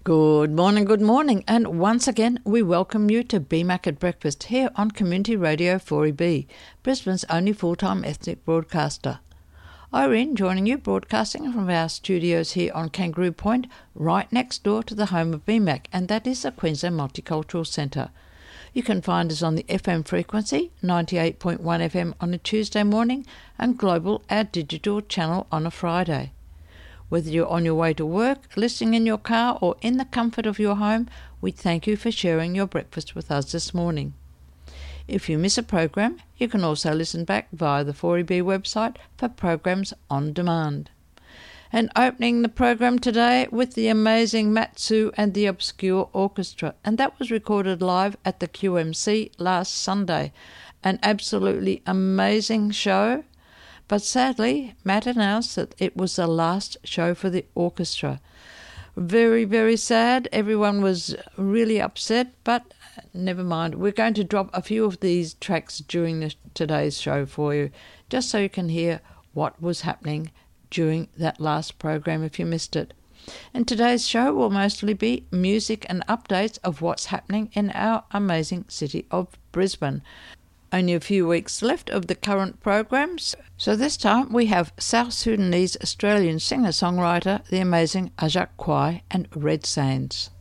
Good morning, and once again we welcome you to BMAC at Breakfast here on Community Radio 4EB, Brisbane's only full-time ethnic broadcaster. Irene joining you, broadcasting from our studios here on Kangaroo Point, right next door to the home of BMAC, and that is the Queensland Multicultural Centre. You can find us on the FM frequency, 98.1 FM on a Tuesday morning, and Global, our digital channel, on a Friday. Whether you're on your way to work, listening in your car, or in the comfort of your home, we thank you for sharing your breakfast with us this morning. If you miss a program, you can also listen back via the 4EB website for programs on demand. And opening the program today with the amazing Mat-Su and the Obscure Orchestra, and that was recorded live at the QMC last Sunday. An absolutely amazing show. But sadly, Matt announced that it was the last show for the orchestra. Very, very sad. Everyone was really upset, but never mind. We're going to drop a few of these tracks during today's show for you, just so you can hear what was happening during that last program if you missed it. And today's show will mostly be music and updates of what's happening in our amazing city of Brisbane. Only a few weeks left of the current programs, so this time we have South Sudanese Australian singer-songwriter, the amazing Ajak Kwai and Red Sands.